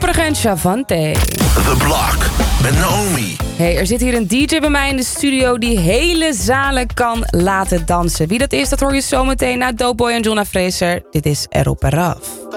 Koppige en Chavante. The Block met Naomi. Hey, er zit hier een DJ bij mij in de studio die hele zalen kan laten dansen. Wie dat is, dat hoor je zometeen na Doughboy en Jonna Fraser. Dit is Erop Eraf.